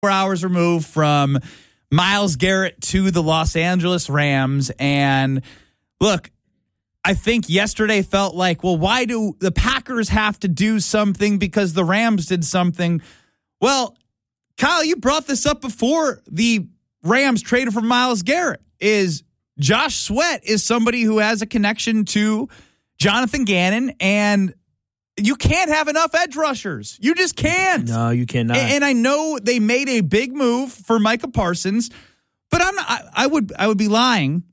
hours removed from Myles Garrett to the Los Angeles Rams. And look, I think yesterday felt like, well, why do the Packers have to do something because the Rams did something? Well, Kyle, you brought this up before the Rams traded for Myles Garrett. Is Josh Sweat is somebody who has a connection to Jonathan Gannon, and you can't have enough edge rushers. You just can't. No, you cannot. And I know they made a big move for Micah Parsons, but I would be lying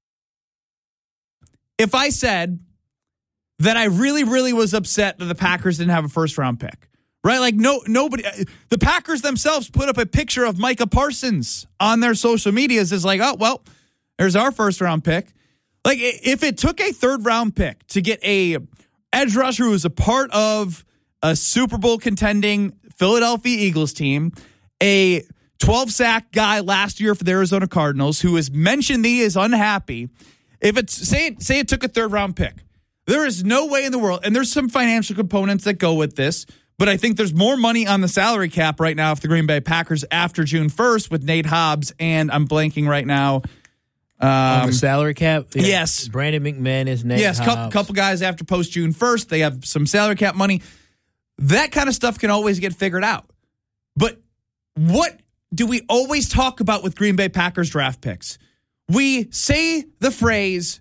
if I said that I really, really was upset that the Packers didn't have a first-round pick. Right? Like, nobody, the Packers themselves put up a picture of Micah Parsons on their social medias as like, oh, well, there's our first-round pick. Like, if it took a third-round pick to get a edge rusher who was a part of a Super Bowl contending Philadelphia Eagles team, a 12-sack guy last year for the Arizona Cardinals who has mentioned he is unhappy, if it's, say it took a third-round pick, there is no way in the world, and there's some financial components that go with this, but I think there's more money on the salary cap right now for the Green Bay Packers after June 1st with Nate Hobbs, and I'm blanking right now. On the salary cap? Yeah. Yes. Brandon McManus, Nate Hobbs. Yes, couple guys after post-June 1st. They have some salary cap money. That kind of stuff can always get figured out. But what do we always talk about with Green Bay Packers draft picks? We say the phrase,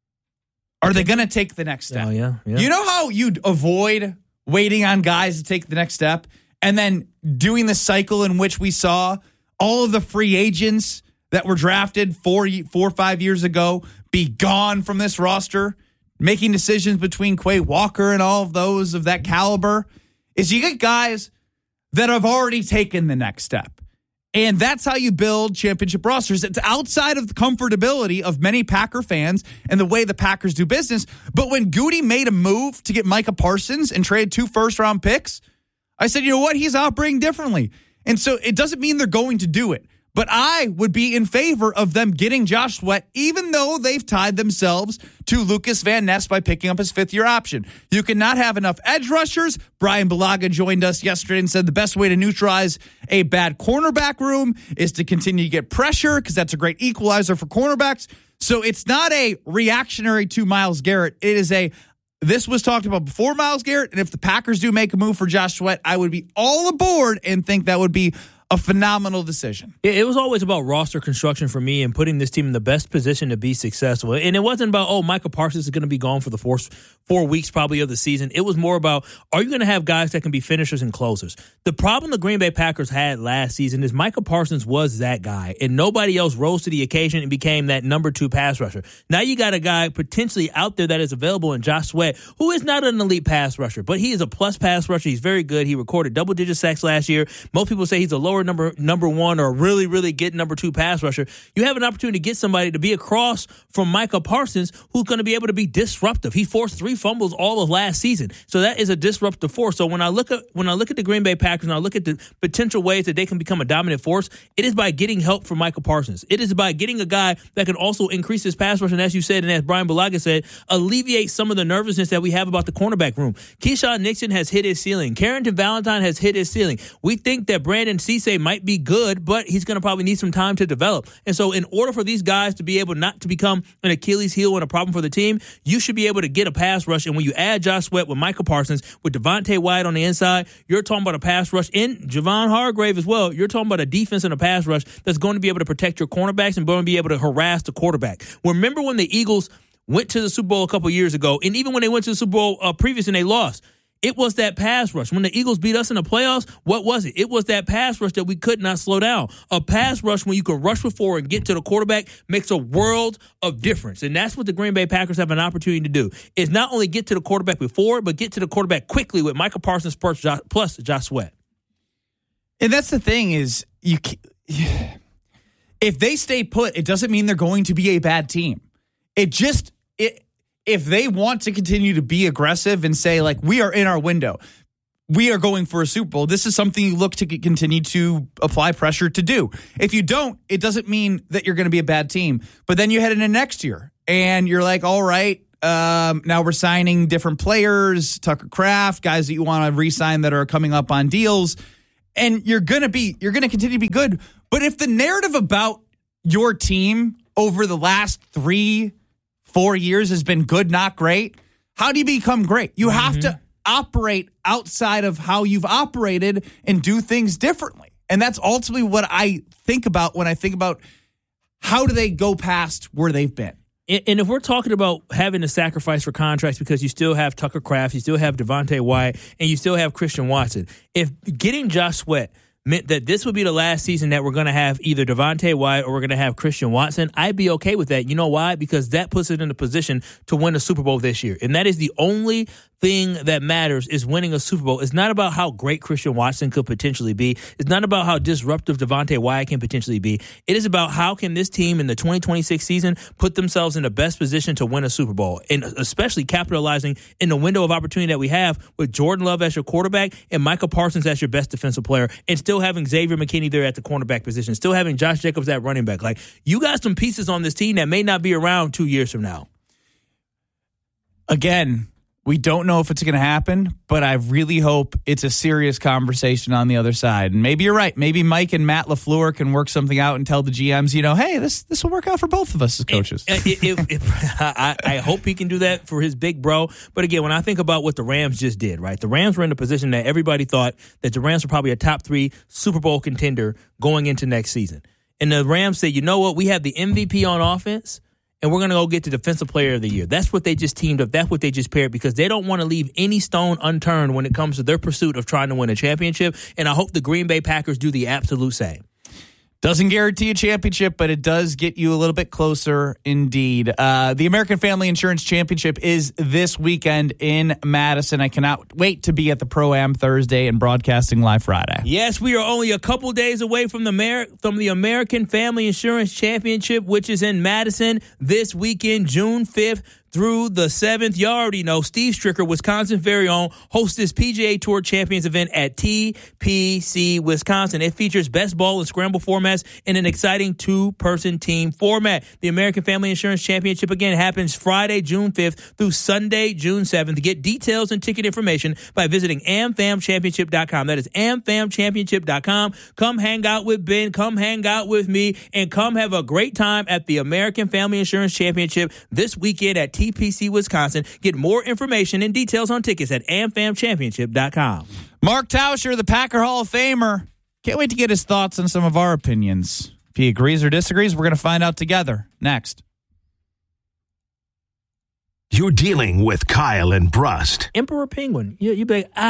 are they going to take the next step? Oh, yeah. You know how you'd avoid waiting on guys to take the next step and then doing the cycle in which we saw all of the free agents that were drafted 4 or 5 years ago be gone from this roster, making decisions between Quay Walker and all of those of that caliber, is you get guys that have already taken the next step. And that's how you build championship rosters. It's outside of the comfortability of many Packer fans and the way the Packers do business. But when Goody made a move to get Micah Parsons and traded 2 first-round picks, I said, you know what? He's operating differently. And so it doesn't mean they're going to do it. But I would be in favor of them getting Josh Sweat, even though they've tied themselves to Lucas Van Ness by picking up his 5th-year option. You cannot have enough edge rushers. Brian Bulaga joined us yesterday and said the best way to neutralize a bad cornerback room is to continue to get pressure because that's a great equalizer for cornerbacks. So it's not a reactionary to Myles Garrett. It is this was talked about before Myles Garrett, and if the Packers do make a move for Josh Sweat, I would be all aboard and think that would be a phenomenal decision. It was always about roster construction for me and putting this team in the best position to be successful. And it wasn't about, Micah Parsons is going to be gone for the 4 weeks probably of the season. It was more about, are you going to have guys that can be finishers and closers? The problem the Green Bay Packers had last season is Micah Parsons was that guy, and nobody else rose to the occasion and became that number 2 pass rusher. Now you got a guy potentially out there that is available in Josh Sweat, who is not an elite pass rusher, but he is a plus pass rusher. He's very good. He recorded double-digit sacks last year. Most people say he's a lower number 1 or really, really get number 2 pass rusher. You have an opportunity to get somebody to be across from Micah Parsons who's going to be able to be disruptive. He forced 3 fumbles all of last season. So that is a disruptive force. So when I look at the Green Bay Packers and I look at the potential ways that they can become a dominant force, it is by getting help from Micah Parsons. It is by getting a guy that can also increase his pass rush, and as you said, and as Brian Bulaga said, alleviate some of the nervousness that we have about the cornerback room. Keyshawn Nixon has hit his ceiling. Carrington Valentine has hit his ceiling. We think that Brandon Cisse might be good, but he's going to probably need some time to develop. And so in order for these guys to be able not to become an Achilles heel and a problem for the team, you should be able to get a pass rush. And when you add Josh Sweat with Micah Parsons, with Devontae Wyatt on the inside, you're talking about a pass rush, and Javon Hargrave as well. You're talking about a defense and a pass rush that's going to be able to protect your cornerbacks and going to be able to harass the quarterback. Remember when the Eagles went to the Super Bowl a couple years ago, and even when they went to the Super Bowl previous and they lost, it was that pass rush. When the Eagles beat us in the playoffs, what was it? It was that pass rush that we could not slow down. A pass rush when you can rush before and get to the quarterback makes a world of difference. And that's what the Green Bay Packers have an opportunity to do, is not only get to the quarterback before, but get to the quarterback quickly with Micah Parsons plus Josh Sweat. And that's the thing is, if they stay put, it doesn't mean they're going to be a bad team. If they want to continue to be aggressive and say, like, we are in our window, we are going for a Super Bowl, this is something you look to continue to apply pressure to do. If you don't, it doesn't mean that you're going to be a bad team. But then you head into next year and you're like, all right, now we're signing different players, Tucker Kraft, guys that you want to re-sign that are coming up on deals. and you're going to continue to be good. But if the narrative about your team over the last 3-4 years has been good, not great, how do you become great? You have to operate outside of how you've operated and do things differently. And that's ultimately what I think about when I think about how do they go past where they've been. And if we're talking about having to sacrifice for contracts because you still have Tucker Kraft, you still have Devontae Wyatt, and you still have Christian Watson, if getting Josh Sweat meant that this would be the last season that we're going to have either Devontae Wyatt or we're going to have Christian Watson, I'd be okay with that. You know why? Because that puts it in a position to win a Super Bowl this year. And that is the only thing that matters, is winning a Super Bowl. It's not about how great Christian Watson could potentially be. It's not about how disruptive Devontae Wyatt can potentially be. It is about how can this team in the 2026 season put themselves in the best position to win a Super Bowl, and especially capitalizing in the window of opportunity that we have with Jordan Love as your quarterback and Micah Parsons as your best defensive player, and still having Xavier McKinney there at the cornerback position, still having Josh Jacobs at running back. Like, you got some pieces on this team that may not be around 2 years from now. Again, we don't know if it's going to happen, but I really hope it's a serious conversation on the other side. And maybe you're right. Maybe Mike and Matt LaFleur can work something out and tell the GMs, hey, this will work out for both of us as coaches. I hope he can do that for his big bro. But again, when I think about what the Rams just did, right? The Rams were in a position that everybody thought that the Rams were probably a top 3 Super Bowl contender going into next season. And the Rams said, you know what? We have the MVP on offense, and we're going to go get the Defensive Player of the Year. That's what they just teamed up. That's what they just paired, because they don't want to leave any stone unturned when it comes to their pursuit of trying to win a championship. And I hope the Green Bay Packers do the absolute same. Doesn't guarantee a championship, but it does get you a little bit closer indeed. The American Family Insurance Championship is this weekend in Madison. I cannot wait to be at the Pro-Am Thursday and broadcasting live Friday. Yes, we are only a couple days away from the American Family Insurance Championship, which is in Madison this weekend, June 5th. Through the 7th. You already know Steve Stricker, Wisconsin's very own, hosts this PGA Tour Champions event at TPC Wisconsin. It features best ball and scramble formats in an exciting 2-person team format. The American Family Insurance Championship, again, happens Friday, June 5th through Sunday, June 7th. To get details and ticket information by visiting amfamchampionship.com. That is amfamchampionship.com. Come hang out with Ben, come hang out with me, and come have a great time at the American Family Insurance Championship this weekend at TPC Wisconsin. Get more information and details on tickets at amfamchampionship.com. Mark Tauscher, the Packer Hall of Famer. Can't wait to get his thoughts on some of our opinions. If he agrees or disagrees, we're going to find out together next. You're dealing with Kyle and Brust. Emperor Penguin. You be like,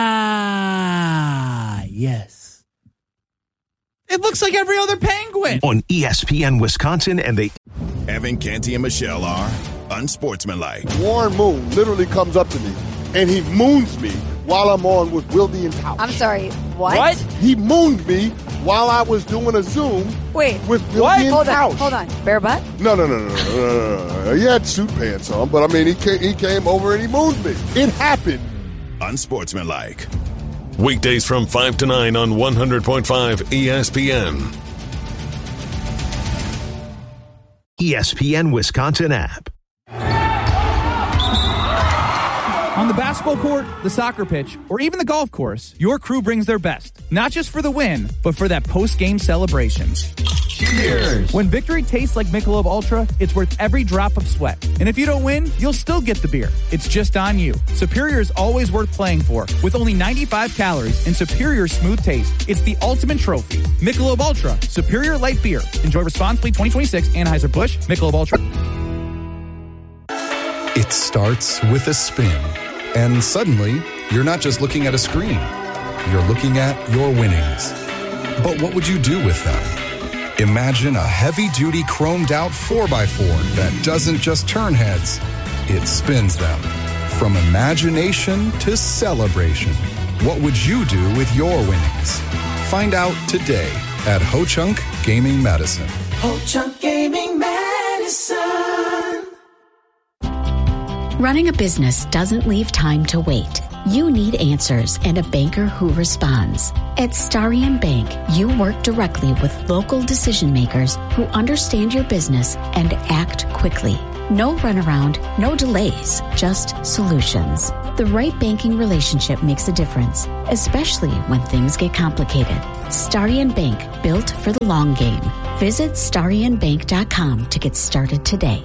yes. It looks like every other penguin. On ESPN Wisconsin, and they... Evan, Canty, and Michelle are unsportsmanlike. Warren Moon literally comes up to me, and he moons me while I'm on with Wildy and Tausch. I'm sorry, what? He mooned me while I was doing a Zoom with Wildy and Tausch. Hold on. Bare butt? No. He had suit pants on, but, I mean, he came over and he mooned me. It happened. Unsportsmanlike. Weekdays from 5 to 9 on 100.5 ESPN. ESPN Wisconsin app. On the basketball court, the soccer pitch, or even the golf course, your crew brings their best. Not just for the win, but for that post-game celebration. Cheers! When victory tastes like Michelob Ultra, it's worth every drop of sweat. And if you don't win, you'll still get the beer. It's just on you. Superior is always worth playing for. With only 95 calories and Superior smooth taste, it's the ultimate trophy. Michelob Ultra, Superior Light Beer. Enjoy responsibly. 2026 Anheuser-Busch, Michelob Ultra. It starts with a spin. And suddenly, you're not just looking at a screen. You're looking at your winnings. But what would you do with them? Imagine a heavy-duty chromed-out 4x4 that doesn't just turn heads, it spins them. From imagination to celebration, what would you do with your winnings? Find out today at Ho-Chunk Gaming Medicine. Ho-Chunk Gaming Medicine. Running a business doesn't leave time to wait. You need answers and a banker who responds. At Starion Bank, you work directly with local decision makers who understand your business and act quickly. No runaround, no delays, just solutions. The right banking relationship makes a difference, especially when things get complicated. Starion Bank, built for the long game. Visit StarionBank.com to get started today.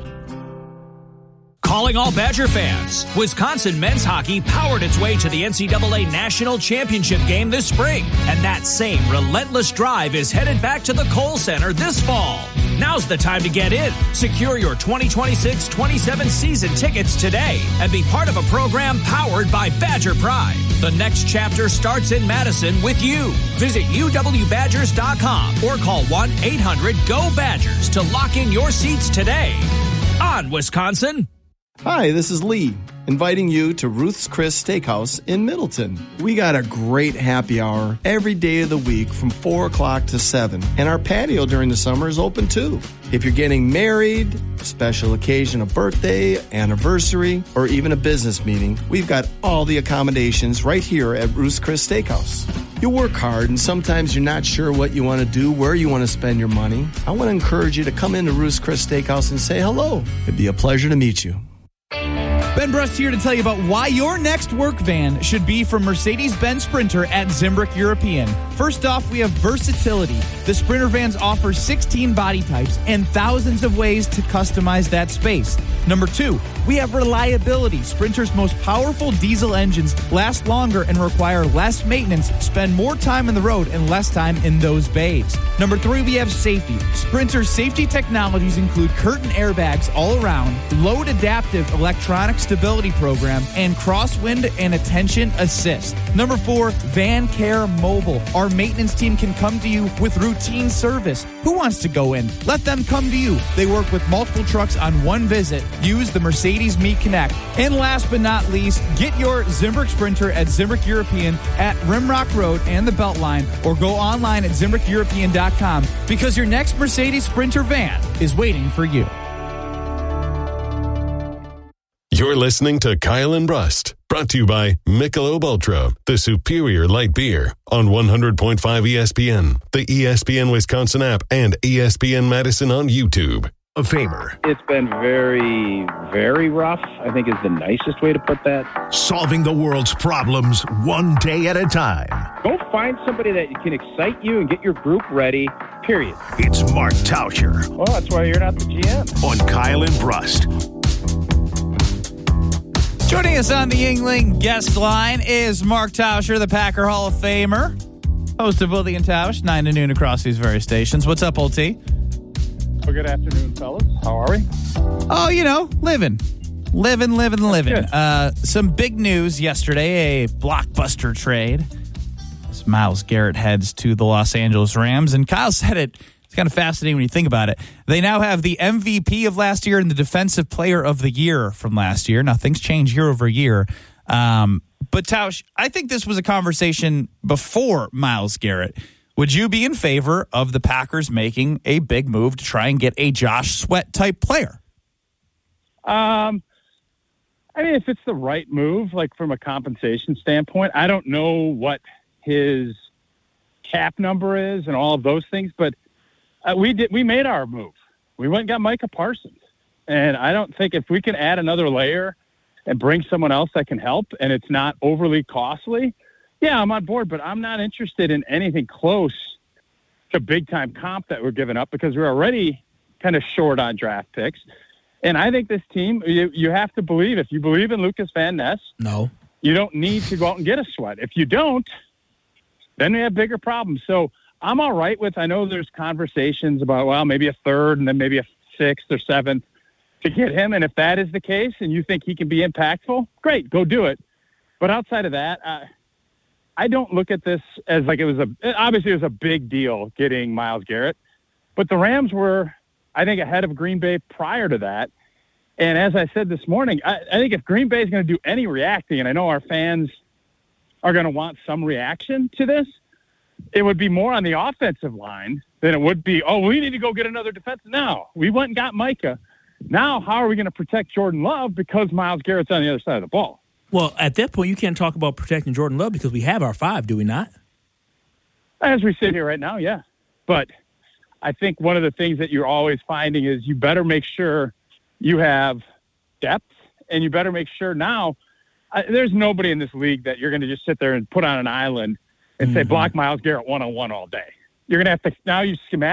Calling all Badger fans. Wisconsin men's hockey powered its way to the NCAA National Championship game this spring. And that same relentless drive is headed back to the Kohl Center this fall. Now's the time to get in. Secure your 2026-27 season tickets today and be part of a program powered by Badger Pride. The next chapter starts in Madison with you. Visit UWBadgers.com or call 1-800-GO-BADGERS to lock in your seats today. On Wisconsin. Hi, this is Lee, inviting you to Ruth's Chris Steakhouse in Middleton. We got a great happy hour every day of the week from 4 o'clock to 7, and our patio during the summer is open too. If you're getting married, a special occasion, a birthday, anniversary, or even a business meeting, we've got all the accommodations right here at Ruth's Chris Steakhouse. You work hard, and sometimes you're not sure what you want to do, where you want to spend your money. I want to encourage you to come into Ruth's Chris Steakhouse and say hello. It'd be a pleasure to meet you. Ben Brust here to tell you about why your next work van should be from Mercedes-Benz Sprinter at Zimbrick European. First off, we have versatility. The Sprinter vans offer 16 body types and thousands of ways to customize that space. Number 2, we have reliability. Sprinter's most powerful diesel engines last longer and require less maintenance, spend more time on the road and less time in those bays. Number 3, we have safety. Sprinter's safety technologies include curtain airbags all around, load adaptive electronic stability program, and crosswind and attention assist. Number 4, Van Care Mobile. Our maintenance team can come to you with routine service. Who wants to go in? Let them come to you. They work with multiple trucks on one visit. Use the Mercedes Me Connect. And last but not least, get your Zimbrick Sprinter at Zimbrick European at Rimrock Road and the Beltline, or go online at ZimbrickEuropean.com, because your next Mercedes Sprinter van is waiting for you. You're listening to Kyle and Brust, brought to you by Michelob Ultra, the superior light beer, on 100.5 ESPN, the ESPN Wisconsin app, and ESPN Madison on YouTube. A Famer. It's been very, very rough, I think is the nicest way to put that. Solving the world's problems one day at a time. Go find somebody that can excite you and get your group ready, period. It's Mark Tauscher. Well, that's why you're not the GM. On Kyle and Brust. Joining us on the Yuengling guest line is Mark Tauscher, the Packer Hall of Famer, host of Willie and Tausch, 9 to noon across these various stations. What's up, old T? Well, good afternoon, fellas. How are we? Oh, living. Some big news yesterday, a blockbuster trade. As Myles Garrett heads to the Los Angeles Rams, and Kyle said it. It's kind of fascinating when you think about it. They now have the MVP of last year and the Defensive Player of the Year from last year. Now, things change year over year. But, Tausch, I think this was a conversation before Myles Garrett. Would you be in favor of the Packers making a big move to try and get a Josh Sweat-type player? I mean, if it's the right move, like from a compensation standpoint, I don't know what his cap number is and all of those things, but we made our move. We went and got Micah Parsons. And I don't think if we can add another layer and bring someone else that can help and it's not overly costly, yeah, I'm on board, but I'm not interested in anything close to big-time comp that we're giving up because we're already kind of short on draft picks. And I think this team, you have to believe, if you believe in Lucas Van Ness, no, you don't need to go out and get a Sweat. If you don't, then we have bigger problems. So I'm all right with, I know there's conversations about, well, maybe a third and then maybe a sixth or seventh to get him. And if that is the case and you think he can be impactful, great, go do it. But outside of that, I don't look at this as like obviously it was a big deal getting Myles Garrett, but the Rams were, I think, ahead of Green Bay prior to that. And as I said this morning, I think if Green Bay is going to do any reacting, and I know our fans are going to want some reaction to this, it would be more on the offensive line than it would be, oh, we need to go get another defense. No, we went and got Micah. Now, how are we going to protect Jordan Love because Myles Garrett's on the other side of the ball? Well, at that point, you can't talk about protecting Jordan Love because we have our 5, do we not? As we sit here right now, yeah. But I think one of the things that you're always finding is you better make sure you have depth, and you better make sure now. There's nobody in this league that you're going to just sit there and put on an island and say block Myles Garrett one-on-one all day. You're going to have to now. You